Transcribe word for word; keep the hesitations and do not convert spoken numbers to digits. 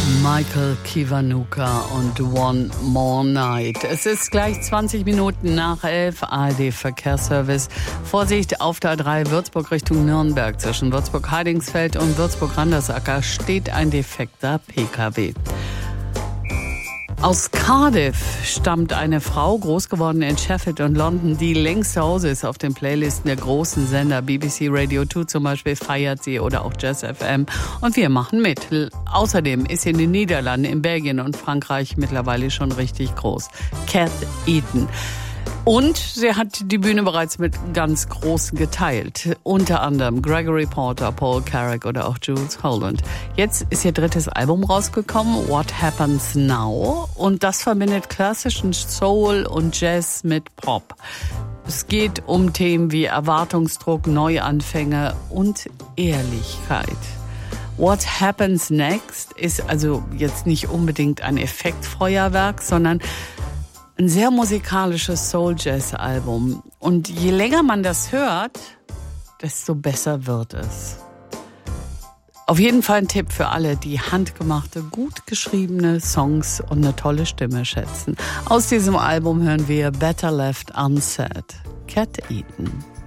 Michael Kiwanuka und One More Night. Es ist gleich zwanzig Minuten nach elf, A R D-Verkehrsservice. Vorsicht, auf der A drei Würzburg Richtung Nürnberg. Zwischen Würzburg-Heidingsfeld und Würzburg-Randersacker steht ein defekter P K W. Aus Cardiff stammt eine Frau, groß geworden in Sheffield und London, die längst zu Hause ist auf den Playlisten der großen Sender. B B C Radio zwei zum Beispiel feiert sie oder auch Jazz F M. Und wir machen mit. Außerdem ist sie in den Niederlanden, in Belgien und Frankreich mittlerweile schon richtig groß. Cat Eaton. Und sie hat die Bühne bereits mit ganz Großen geteilt. Unter anderem Gregory Porter, Paul Carrack oder auch Jools Holland. Jetzt ist ihr drittes Album rausgekommen, What Happens Now. Und das verbindet klassischen Soul und Jazz mit Pop. Es geht um Themen wie Erwartungsdruck, Neuanfänge und Ehrlichkeit. What Happens Next ist also jetzt nicht unbedingt ein Effektfeuerwerk, sondern ein sehr musikalisches Soul-Jazz-Album. Und je länger man das hört, desto besser wird es. Auf jeden Fall ein Tipp für alle, die handgemachte, gut geschriebene Songs und eine tolle Stimme schätzen. Aus diesem Album hören wir Better Left Unsaid. Cat Eaton.